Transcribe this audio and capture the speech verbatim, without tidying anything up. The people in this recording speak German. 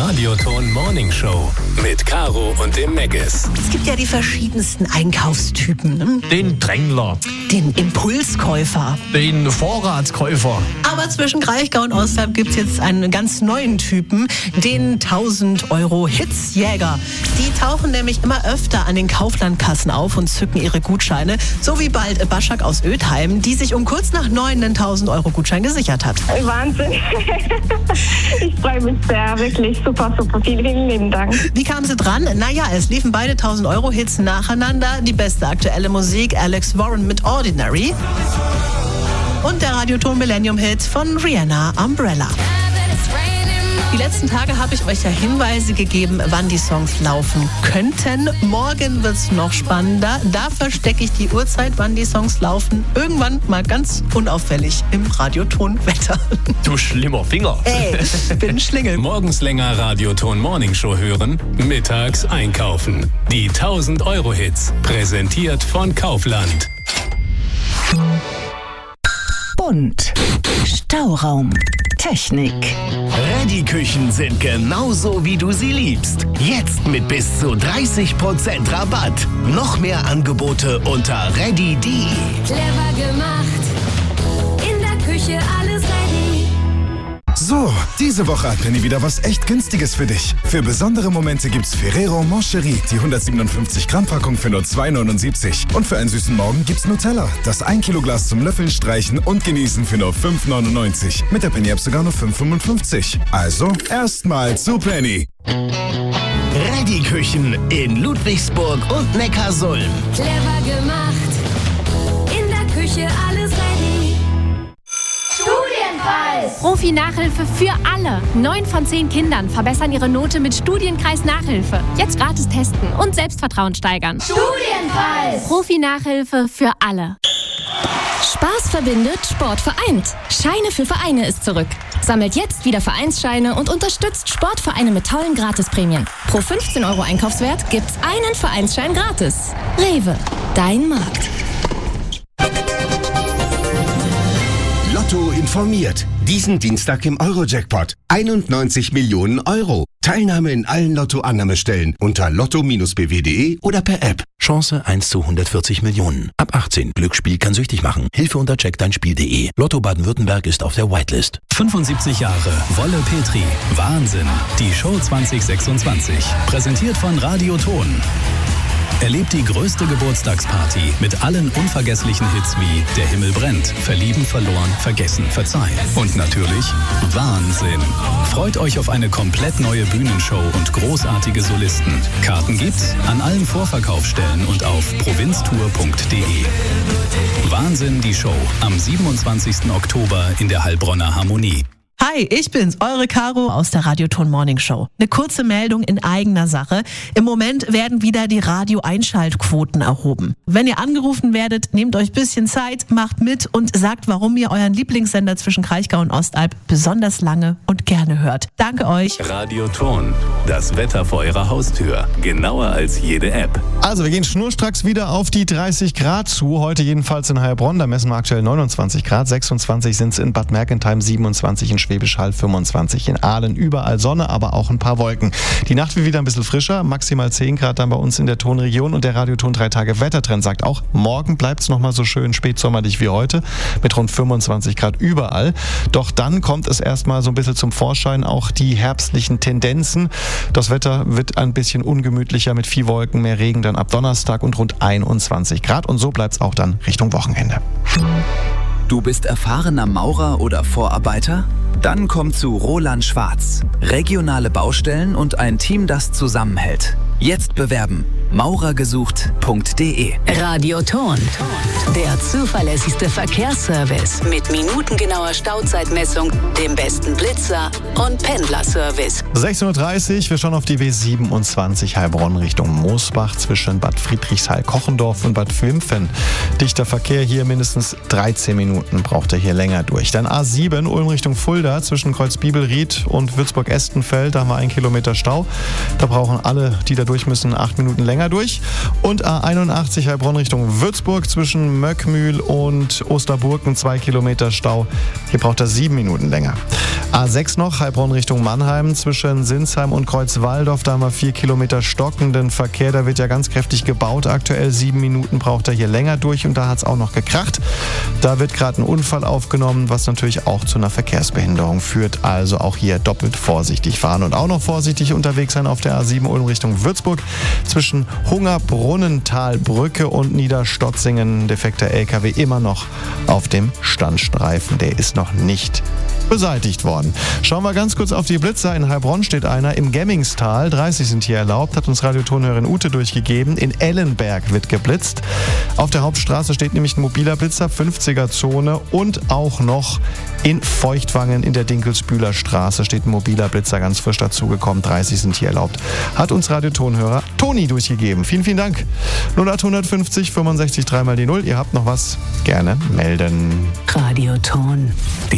Radioton Morning Show mit Caro und dem Megas. Es gibt ja die verschiedensten Einkaufstypen. Ne? Den Drängler. Den Impulskäufer. Den Vorratskäufer. Aber zwischen Kraichgau und Ostalb gibt es jetzt einen ganz neuen Typen, den tausend Euro Hitzjäger. Die tauchen nämlich immer öfter an den Kauflandkassen auf und zücken ihre Gutscheine. So wie bald Baschak aus Ödheim, die sich um kurz nach neun einen tausend Euro Gutschein gesichert hat. Wahnsinn. Ich freue mich sehr, wirklich super, super. Vielen, vielen lieben Dank. Wie kam sie dran? Naja, es liefen beide tausend Euro Hits nacheinander. Die beste aktuelle Musik, Alex Warren mit Ordinary. Und der Radioton Millennium Hit von Rihanna, Umbrella. Die letzten Tage habe ich euch ja Hinweise gegeben, wann die Songs laufen könnten. Morgen wird es noch spannender. Da verstecke ich die Uhrzeit, wann die Songs laufen. Irgendwann mal ganz unauffällig im Radioton-Wetter. Du schlimmer Finger. Ey, ich bin ein Schlingel. Morgens länger Radioton Morning Show hören, mittags einkaufen. Die tausend Euro Hits, präsentiert von Kaufland. Bunt. Stauraum. Technik. Ready-Küchen sind genauso, wie du sie liebst. Jetzt mit bis zu dreißig Prozent Rabatt. Noch mehr Angebote unter ready punkt de. Clever gemacht. In der Küche alles ready. So, diese Woche hat Penny wieder was echt Günstiges für dich. Für besondere Momente gibt's Ferrero Moncherie, die hundertsiebenundfünfzig Gramm Packung für nur zwei neunundsiebzig. Und für einen süßen Morgen gibt's Nutella, das ein Kilo Glas zum Löffeln, Streichen und Genießen für nur fünf neunundneunzig. Mit der Penny-App sogar nur fünf fünfundfünfzig. Also, erstmal zu Penny. Ready-Küchen in Ludwigsburg und Neckarsulm. Clever gemacht. In der Küche alles ready. Profi-Nachhilfe für alle. Neun von zehn Kindern verbessern ihre Note mit Studienkreis Nachhilfe. Jetzt gratis testen und Selbstvertrauen steigern. Studienpreis. Profi-Nachhilfe für alle. Spaß verbindet, Sport vereint. Scheine für Vereine ist zurück. Sammelt jetzt wieder Vereinsscheine und unterstützt Sportvereine mit tollen Gratisprämien. Pro fünfzehn Euro Einkaufswert gibt's einen Vereinsschein gratis. Rewe, dein Markt. Lotto informiert. Diesen Dienstag im Euro-Jackpot. einundneunzig Millionen Euro. Teilnahme in allen Lotto-Annahmestellen unter lotto b w punkt de oder per App. Chance eins zu hundertvierzig Millionen. Ab achtzehn. Glücksspiel kann süchtig machen. Hilfe unter check dein spiel punkt de. Lotto Baden-Württemberg ist auf der Whitelist. fünfundsiebzig Jahre. Wolle Petri. Wahnsinn. Die Show zwanzig sechsundzwanzig. Präsentiert von Radioton. Erlebt die größte Geburtstagsparty mit allen unvergesslichen Hits wie Der Himmel brennt, Verlieben, Verloren, Vergessen, Verzeihen. Und natürlich Wahnsinn. Freut euch auf eine komplett neue Bühnenshow und großartige Solisten. Karten gibt's an allen Vorverkaufsstellen und auf provinztour punkt de. Wahnsinn, die Show. Am siebenundzwanzigsten Oktober in der Heilbronner Harmonie. Hi, ich bin's, eure Caro aus der Radioton Morning Show. Eine kurze Meldung in eigener Sache. Im Moment werden wieder die Radio-Einschaltquoten erhoben. Wenn ihr angerufen werdet, nehmt euch ein bisschen Zeit, macht mit und sagt, warum ihr euren Lieblingssender zwischen Kraichgau und Ostalb besonders lange und gerne hört. Danke euch. Radioton, das Wetter vor eurer Haustür. Genauer als jede App. Also, wir gehen schnurstracks wieder auf die dreißig Grad zu. Heute jedenfalls in Heilbronn, da messen wir aktuell neunundzwanzig Grad. sechsundzwanzig sind es in Bad Mergentheim, siebenundzwanzig in Schwäbisch Hall, fünfundzwanzig in Aalen. Überall Sonne, aber auch ein paar Wolken. Die Nacht wird wieder ein bisschen frischer, maximal zehn Grad dann bei uns in der Tonregion. Und der Radioton drei Tage Wettertrend sagt auch, morgen bleibt es nochmal so schön spätsommerlich wie heute mit rund fünfundzwanzig Grad überall. Doch dann kommt es erstmal so ein bisschen zum Vorschein, auch die herbstlichen Tendenzen. Das Wetter wird ein bisschen ungemütlicher mit viel Wolken, mehr Regen dann ab Donnerstag und rund einundzwanzig Grad. Und so bleibt es auch dann Richtung Wochenende. Du bist erfahrener Maurer oder Vorarbeiter? Dann komm zu Roland Schwarz. Regionale Baustellen und ein Team, das zusammenhält. Jetzt bewerben. maurergesucht punkt de. Radioton. Der zuverlässigste Verkehrsservice mit minutengenauer Stauzeitmessung, dem besten Blitzer und Pendlerservice. sechzehn Uhr dreißig, wir schauen auf die W siebenundzwanzig Heilbronn Richtung Moosbach zwischen Bad Friedrichshall-Kochendorf und Bad Wimpfen. Dichter Verkehr hier, mindestens dreizehn Minuten braucht er hier länger durch. Dann A sieben, Ulm Richtung Fulda zwischen Kreuzbibelried und Würzburg-Estenfeld, da haben wir einen Kilometer Stau. Da brauchen alle, die da durch müssen, acht Minuten länger. länger durch. Und A einundachtzig Heilbronn Richtung Würzburg zwischen Möckmühl und Osterburgen, zwei Kilometer Stau. Hier braucht er sieben Minuten länger. A sechs noch, Heilbronn Richtung Mannheim zwischen Sinsheim und Kreuzwaldorf. Da haben wir vier Kilometer stockenden Verkehr. Da wird ja ganz kräftig gebaut. Aktuell sieben Minuten braucht er hier länger durch und da hat es auch noch gekracht. Da wird gerade ein Unfall aufgenommen, was natürlich auch zu einer Verkehrsbehinderung führt. Also auch hier doppelt vorsichtig fahren und auch noch vorsichtig unterwegs sein auf der A sieben Ulm Richtung Würzburg zwischen Hungerbrunnentalbrücke und Niederstotzingen. Defekter L K W immer noch auf dem Standstreifen. Der ist noch nicht beseitigt worden. Schauen wir ganz kurz auf die Blitzer. In Heilbronn steht einer im Gemmingstal. dreißig sind hier erlaubt, hat uns Radiotonhörerin Ute durchgegeben. In Ellenberg wird geblitzt. Auf der Hauptstraße steht nämlich ein mobiler Blitzer, fünfziger Zone. Und auch noch in Feuchtwangen in der Dinkelsbühler Straße steht ein mobiler Blitzer, ganz frisch dazugekommen. dreißig sind hier erlaubt. Hat uns Radiotonhörer Toni durchgegeben. Vielen, vielen Dank. null acht fünfzig fünfundsechzig drei mal die null. Ihr habt noch was? Gerne melden. Radioton.